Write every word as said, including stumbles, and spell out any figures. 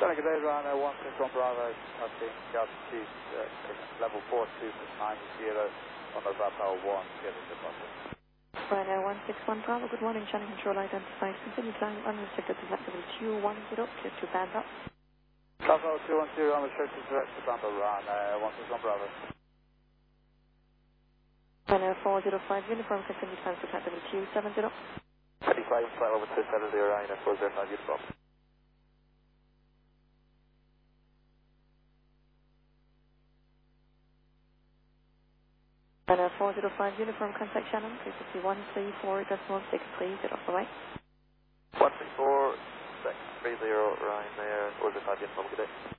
Johnny, good day, Rhino, one six one Bravo, I think altitude uh, level four two for nine zero on the Vapor one, get a deposit. Rhino one six one Bravo, good morning, channel control identified, continue climb unrestricted to level two one zero, clear to band up. Vapor two one zero, unrestricted direct to Vapor, Rhino one six one Bravo. Rhino four zero five, uniform, continue climb to level two seven zero. twenty-five, flight over two seven zero, Rhino four zero five, uniform. Rhino four zero five, uniform, contact channel, three five one three four decimal six three zero, bye-bye. one three four six three zero, Rhino four zero five, uniform, good day.